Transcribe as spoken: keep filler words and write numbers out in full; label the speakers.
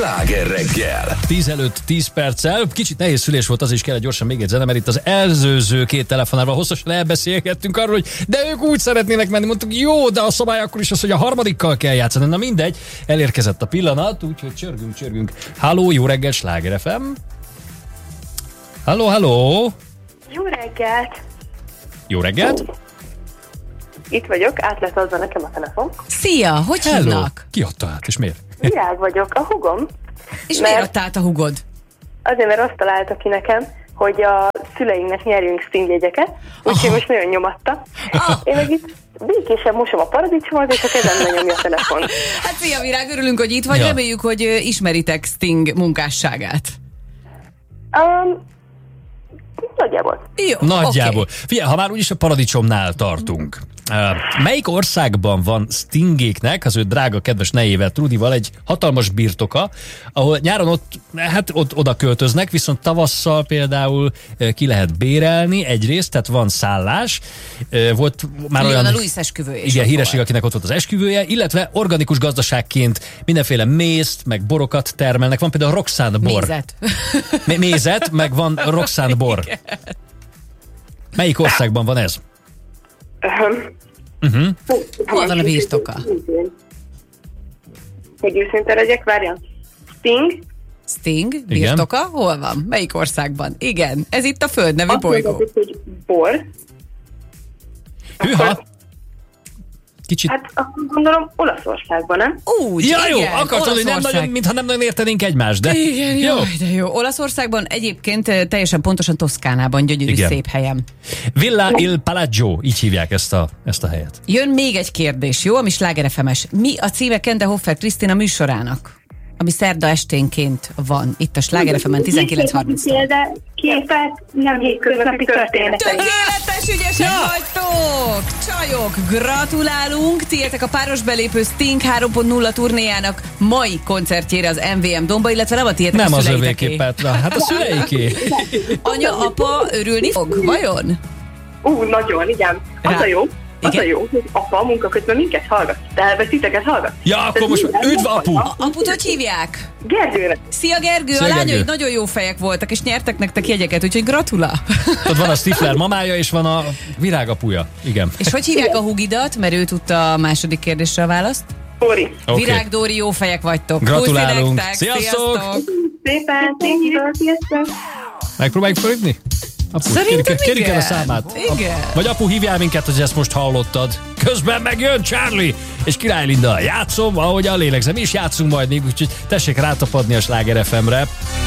Speaker 1: Sláger reggel.
Speaker 2: tíz előtt tíz perccel. Kicsit nehéz szülés volt, az is kell gyorsan még egy zene, mert itt az előző két telefonával hosszasan elbeszélgettünk arról, hogy de ők úgy szeretnének menni. Mondtuk, jó, de a szabály akkor is az, hogy a harmadikkal kell játszani. Na mindegy, elérkezett a pillanat, úgyhogy csörgünk, csörgünk. Halló, jó reggel, Sláger ef em. Halló, halló.
Speaker 3: Jó reggelt!
Speaker 2: Jó reggelt.
Speaker 3: Itt vagyok, át lett azzal nekem a telefon.
Speaker 4: Szia, hogy
Speaker 2: Hello.
Speaker 4: hívnak?
Speaker 2: Ki adta át, és miért?
Speaker 3: Virág vagyok, a hugom.
Speaker 4: És
Speaker 3: Mert-
Speaker 4: miért adta át a hugod?
Speaker 3: Azért, mert azt találta ki nekem, hogy a szüleinknek nyerjünk Sting jegyeket, úgyhogy most nagyon nyomatta.
Speaker 4: Ah.
Speaker 3: Én meg itt békésen mosom a paradicsomot, és a kezembe nyomja a telefon.
Speaker 4: Hát szia, Virág, örülünk, hogy itt vagy.
Speaker 2: Ja.
Speaker 4: Reméljük, hogy ö, ismeritek Sting munkásságát.
Speaker 3: Um, nagyjából.
Speaker 4: Jó,
Speaker 2: Nagyjából.
Speaker 4: oké.
Speaker 2: Figyelj, ha már úgyis a paradicsomnál tartunk. Uh, melyik országban van Stingéknek, az ő drága, kedves nejével, Trudival egy hatalmas birtoka, ahol nyáron ott, hát ott oda költöznek, viszont tavasszal például uh, ki lehet bérelni egyrészt, tehát van szállás. Uh, volt már
Speaker 4: Igen,
Speaker 2: olyan...
Speaker 4: a Louis esküvője is
Speaker 2: Igen,
Speaker 4: ott
Speaker 2: híreség,
Speaker 4: volt.
Speaker 2: akinek ott volt az esküvője, illetve organikus gazdaságként mindenféle mézt, meg borokat termelnek. Van például Roxane bor.
Speaker 4: Mézet.
Speaker 2: M- mézet, meg van Roxane bor. Melyik országban van ez?
Speaker 3: Um,
Speaker 2: Uh-huh.
Speaker 4: Hol van a birtoka?
Speaker 3: Hogy őszinte legyek, várjál. Sting,
Speaker 4: Sting, birtoka, hol van? Melyik országban? Igen, ez itt a Föld nevű
Speaker 3: azt
Speaker 4: bolygó.
Speaker 3: mondhatod, hogy bor.
Speaker 2: Hűha! Kicsit...
Speaker 3: Hát akkor gondolom Olaszországban, nem?
Speaker 4: Úgy,
Speaker 2: Ja, jó,
Speaker 4: igen,
Speaker 2: akartad, hogy nem
Speaker 4: Olaszország.
Speaker 2: nagyon, mintha nem nagyon értenénk egymást, de...
Speaker 4: Igen, jó. de jó. Olaszországban egyébként eh, teljesen pontosan Toszkánában, gyönyörű
Speaker 2: Igen.
Speaker 4: szép helyen.
Speaker 2: Villa il Palazzo, így hívják ezt a, ezt a helyet.
Speaker 4: Jön még egy kérdés, jó, ami Sláger ef em-es. Mi a címe Kende Hoffer Krisztina műsorának? Ami szerda esténként van, itt a Sláger ef em-en tizenkilenc harminctól.
Speaker 3: De képet, nem hétköznapi történetek.
Speaker 4: Tökéletes, ügyesek
Speaker 2: Ja.
Speaker 4: vagytok! Csajok, gratulálunk! Ti értek a páros belépő Sting három pont nulla turnéjának mai koncertjére az em vé em Domba, illetve nem a tiétek,
Speaker 2: Nem
Speaker 4: a
Speaker 2: az
Speaker 4: szüleiteké.
Speaker 2: övéké, Petra, hát a szüleiké.
Speaker 4: Anya, apa örülni fog, vajon?
Speaker 3: Ú, nagyon, igen. Az
Speaker 4: Rá.
Speaker 3: a jó, az
Speaker 4: Igen.
Speaker 3: a jó, hogy apa a munka közben minket hallgat. De titeket hallgat.
Speaker 2: Ja, akkor
Speaker 3: Tehát
Speaker 2: most
Speaker 3: minden
Speaker 2: üdv,
Speaker 3: nap
Speaker 2: apu!
Speaker 3: van.
Speaker 4: Aput hogy hívják?
Speaker 3: Gergőnek.
Speaker 4: Szia Gergő,
Speaker 2: Szia,
Speaker 4: a
Speaker 2: Gergő.
Speaker 4: lányaid nagyon jó fejek voltak, és nyertek nektek jegyeket, úgyhogy gratulál!
Speaker 2: Ott van a Stifler mamája, és van a virágapuja. Igen.
Speaker 4: És hogy hívják a hugidat, mert ő tudta a második kérdésre a választ?
Speaker 3: Dóri.
Speaker 2: Oké.
Speaker 4: Virág Dóri, jó fejek vagytok!
Speaker 2: Gratulálunk.
Speaker 4: Puszi nektek,
Speaker 2: Sziasztok!
Speaker 3: Szépen, tényleg, sziasztok.
Speaker 2: Megpróbáljuk felhívni? Apu,
Speaker 4: Szerintem
Speaker 2: kérjük, kérjük el a
Speaker 4: igen.
Speaker 2: számát.
Speaker 4: Igen.
Speaker 2: Vagy apu, hívjál minket, hogy ezt most hallottad. Közben megjön Charlie és Király Linda. Játszom, ahogy a lélegzem. Mi is játszunk majd még, úgyhogy tessék rátapadni a Sláger ef em-re.